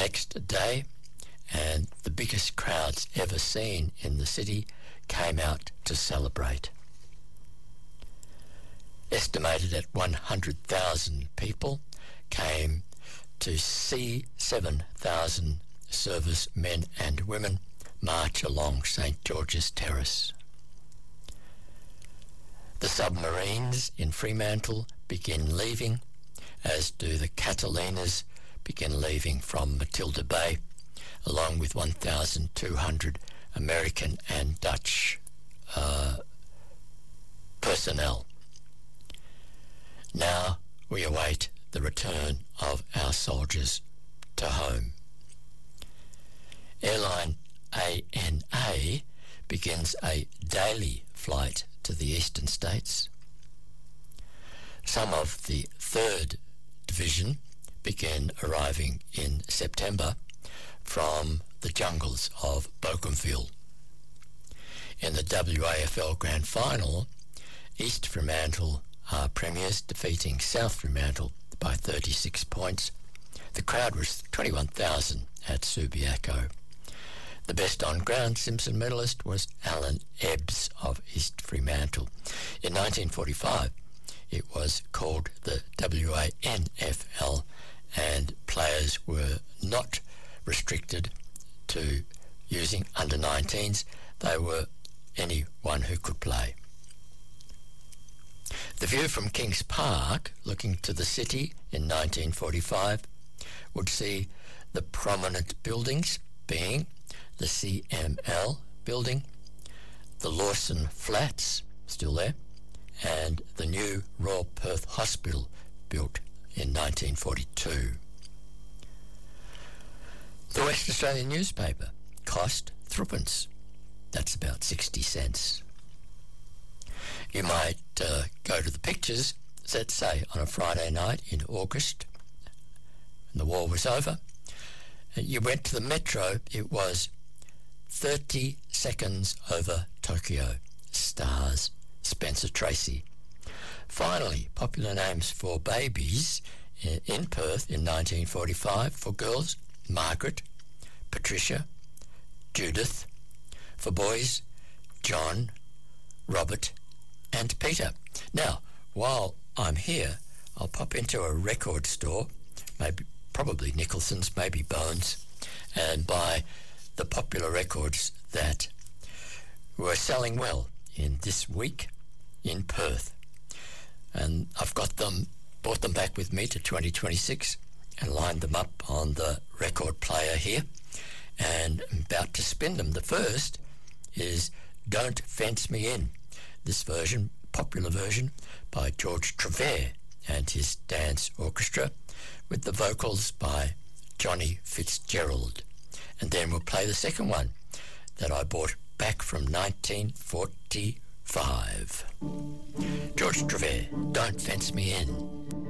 next day, and the biggest crowds ever seen in the city came out to celebrate. Estimated at 100,000 people came to see 7,000 servicemen and women march along St. George's Terrace. The submarines in Fremantle begin leaving, as do the Catalinas begin leaving from Matilda Bay, along with 1,200 American and Dutch personnel. Now we await the return of our soldiers to home. Airline ANA begins a daily flight to the eastern states. Some of the 3rd Division began arriving in September from the jungles of Bougainville. In the WAFL Grand Final, East Fremantle are premiers, defeating South Fremantle by 36 points. The crowd was 21,000 at Subiaco. The best on-ground Simpson medalist was Alan Ebbs of East Fremantle. In 1945, it was called the WANFL, and players were not restricted to using under-19s. They were anyone who could play. The view from Kings Park, looking to the city in 1945, would see the prominent buildings being the CML building, the Lawson Flats, still there, and the new Royal Perth Hospital, built in 1942. The West Australian newspaper cost threepence. That's about 60 cents. You might go to the pictures, let's say on a Friday night in August, and the war was over, and you went to the metro. It was 30 seconds over Tokyo. Stars, Spencer Tracy. Finally, popular names for babies in Perth in 1945 for girls: Margaret, Patricia, Judith. For boys: John, Robert and Peter. Now, while I'm here, I'll pop into a record store, probably Nicholson's, maybe Bones, and buy the popular records that were selling well in this week in Perth. And I've bought them back with me to 2026 and lined them up on the record player here, and I'm about to spin them. The first is Don't Fence Me In. This version, popular version, by George Trevere and his dance orchestra, with the vocals by Johnny Fitzgerald. And then we'll play the second one that I bought back from 1945. George Trevere, Don't Fence Me In.